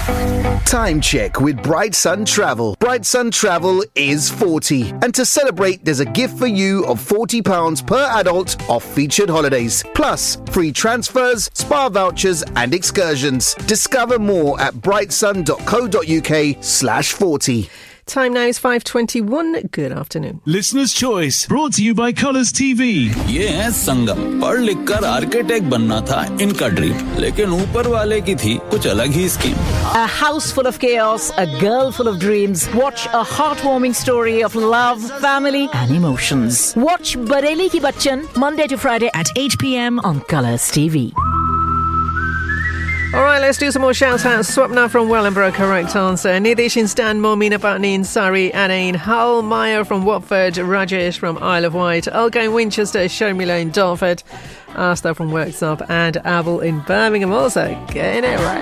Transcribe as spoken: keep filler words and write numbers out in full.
Time check with Bright Sun Travel. Bright Sun Travel is forty. And to celebrate, there's a gift for you of forty pounds per adult off featured holidays. Plus, free transfers, spa vouchers and excursions. Discover more at brightsun.co.uk slash 40. Time now is five twenty-one. Good afternoon. Listener's Choice, brought to you by Colours T V. ये है संगम। पढ़ लिख कर architect बनना था इनका dream, लेकिन ऊपर वाले की थी कुछ अलग ही scheme. A house full of chaos, a girl full of dreams. Watch a heartwarming story of love, family and emotions. Watch Bareli Ki Bachchan Monday to Friday at eight p.m. on Colours T V. All right, let's do some more shout-outs. Swapna from Wellingborough, correct answer. Nidish in Stanmore, Meena Patni in Surrey, Anaine, Hull, Meyer from Watford, Rajesh from Isle of Wight, Olga in Winchester, Sharmila in Dartford, Asta from Worksop, and Abel in Birmingham also. Getting it right.